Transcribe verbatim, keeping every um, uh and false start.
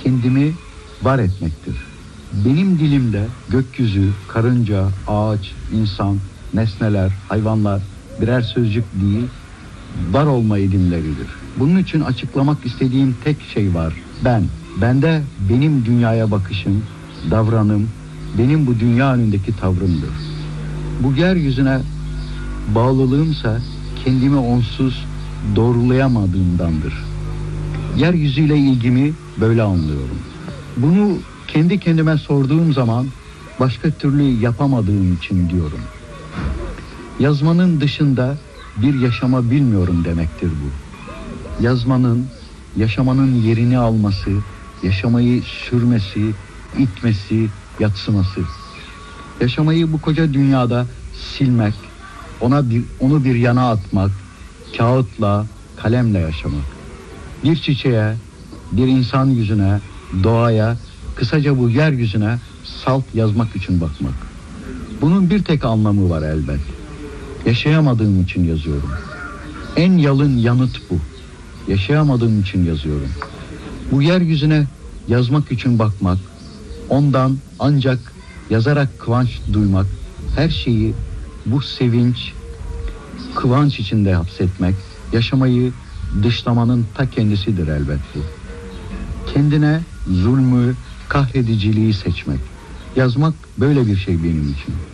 kendimi var etmektir. Benim dilimde gökyüzü, karınca, ağaç, insan, nesneler, hayvanlar birer sözcük değil, var olma edimleridir. Bunun için açıklamak istediğim tek şey var. Ben. Bende benim dünyaya bakışım, davranım, benim bu dünya önündeki tavrımdır. Bu yeryüzüne bağlılığımsa kendimi onsuz doğrulayamadığımdandır. Yeryüzüyle ilgimi böyle anlıyorum. Bunu kendi kendime sorduğum zaman başka türlü yapamadığım için diyorum. Yazmanın dışında bir yaşama bilmiyorum demektir bu. Yazmanın, yaşamanın yerini alması, yaşamayı sürmesi, itmesi, yatsıması. Yaşamayı bu koca dünyada silmek, ona bir, onu bir yana atmak, kağıtla, kalemle yaşamak. Bir çiçeğe, bir insan yüzüne, doğaya, kısaca bu yeryüzüne salt yazmak için bakmak. Bunun bir tek anlamı var elbet. Yaşayamadığım için yazıyorum. En yalın yanıt bu. Yaşayamadığım için yazıyorum. Bu yeryüzüne yazmak için bakmak, ondan ancak yazarak kıvanç duymak, her şeyi bu sevinç, kıvanç içinde hapsetmek, yaşamayı dışlamanın ta kendisidir elbet bu. Kendine zulmü, kahrediciliği seçmek. Yazmak böyle bir şey benim için.